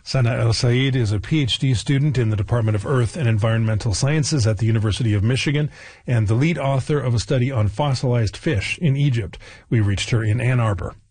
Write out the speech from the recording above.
Sana El-Said is a PhD student in the Department of Earth and Environmental Sciences at the University of Michigan and the lead author of a study on fossilized fish in Egypt. We reached her in Ann Arbor.